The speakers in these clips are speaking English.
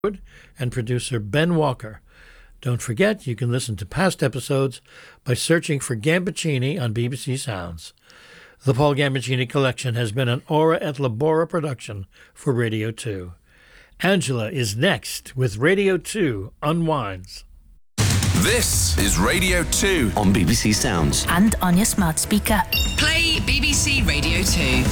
and producer Ben Walker. Don't forget, you can listen to past episodes by searching for Gambaccini on BBC Sounds. The Paul Gambaccini Collection has been an Ora et Labora production for Radio 2. Angela is next with Radio 2 Unwinds. This is Radio 2 on BBC Sounds and on your smart speaker. Play BBC Radio 2.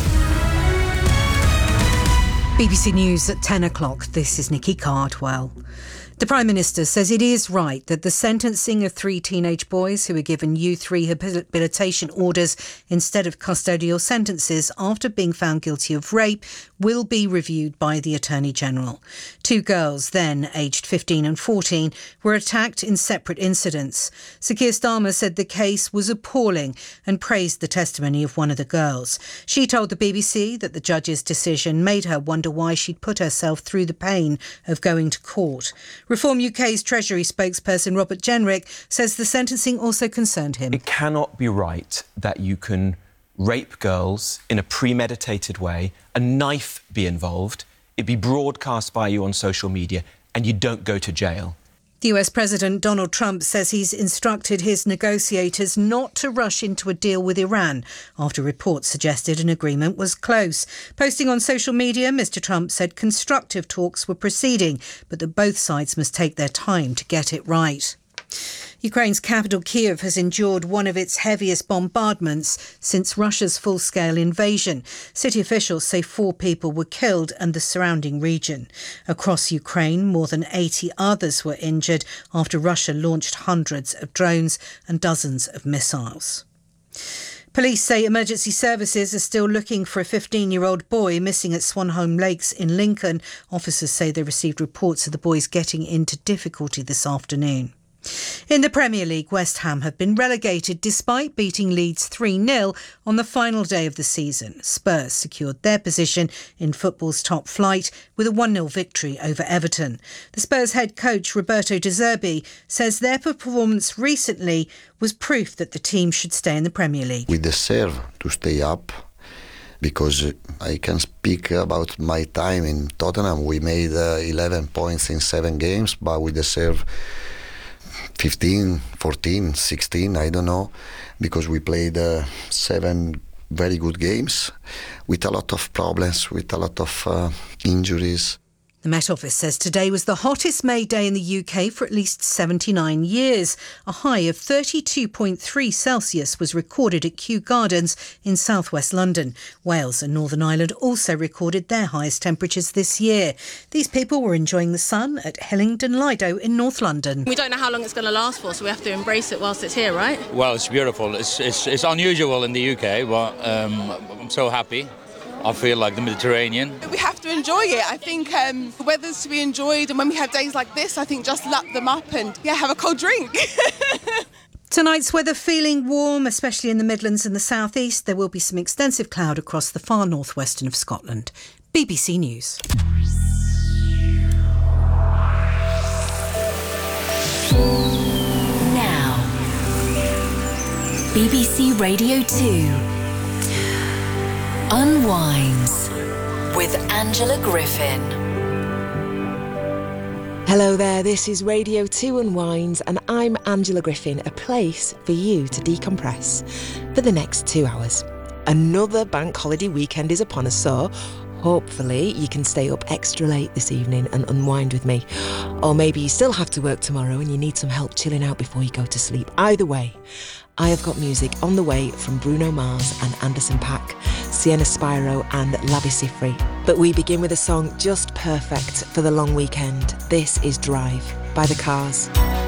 BBC News at 10 o'clock. This is Nikki Cardwell. The Prime Minister says it is right that the sentencing of 3 teenage boys who were given youth rehabilitation orders instead of custodial sentences after being found guilty of rape will be reviewed by the Attorney-General. 2 girls, then aged 15 and 14, were attacked in separate incidents. Sir Keir Starmer said the case was appalling and praised the testimony of one of the girls. She told the BBC that the judge's decision made her wonder why she'd put herself through the pain of going to court. Reform UK's Treasury spokesperson Robert Jenrick says the sentencing also concerned him. It cannot be right that you can rape girls in a premeditated way, a knife be involved, it be broadcast by you on social media, and you don't go to jail. The US President Donald Trump says he's instructed his negotiators not to rush into a deal with Iran after reports suggested an agreement was close. Posting on social media, Mr. Trump said constructive talks were proceeding, but that both sides must take their time to get it right. Ukraine's capital Kyiv has endured one of its heaviest bombardments since Russia's full-scale invasion. City officials say 4 people were killed and the surrounding region. Across Ukraine, more than 80 others were injured after Russia launched hundreds of drones and dozens of missiles. Police say emergency services are still looking for a 15-year-old boy missing at Swanholme Lakes in Lincoln. Officers say they received reports of the boys getting into difficulty this afternoon. In the Premier League, West Ham have been relegated despite beating Leeds 3-0 on the final day of the season. Spurs secured their position in football's top flight with a 1-0 victory over Everton. The Spurs head coach Roberto De Zerbi says their performance recently was proof that the team should stay in the Premier League. We deserve to stay up because I can speak about my time in Tottenham. We made 11 points in 7 games, but we deserve 15, 14, 16, I don't know, because we played 7 very good games with a lot of problems, with a lot of injuries. The Met Office says today was the hottest May day in the UK for at least 79 years. A high of 32.3 Celsius was recorded at Kew Gardens in southwest London. Wales and Northern Ireland also recorded their highest temperatures this year. These people were enjoying the sun at Hillingdon Lido in North London. We don't know how long it's going to last for, so we have to embrace it whilst it's here, right? Well, it's beautiful. It's unusual in the UK, but I'm so happy. I feel like the Mediterranean. We have to enjoy it. I think the weather's to be enjoyed, and when we have days like this, I think just lap them up and, have a cold drink. Tonight's weather feeling warm, especially in the Midlands and the South East. There will be some extensive cloud across the far northwestern of Scotland. BBC News. Now, BBC Radio 2 Unwinds with Angela Griffin. Hello there, this is Radio 2 Unwinds and I'm Angela Griffin, a place for you to decompress for the next 2 hours. Another bank holiday weekend is upon us, so hopefully you can stay up extra late this evening and unwind with me. Or maybe you still have to work tomorrow and you need some help chilling out before you go to sleep. Either way, I have got music on the way from Bruno Mars and Anderson .Paak, Sienna Spiro and Labi Siffre. But we begin with a song just perfect for the long weekend. This is Drive by The Cars.